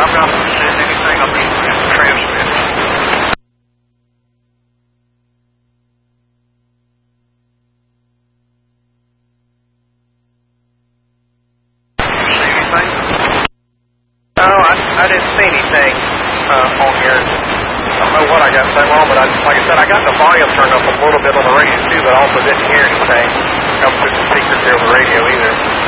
I'm not sending anything. I'm just transmitting. See anything? No, I didn't see anything on here. I don't know what I got so wrong, but like I said, I got the volume turned up a little bit on the radio too, but I also didn't hear anything. I don't put the speakers here on the radio either.